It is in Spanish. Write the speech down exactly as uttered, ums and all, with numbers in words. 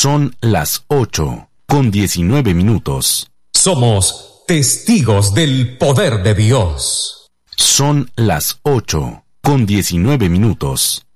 Son las ocho, con diecinueve minutos. Somos testigos del poder de Dios. Son las ocho, con diecinueve minutos.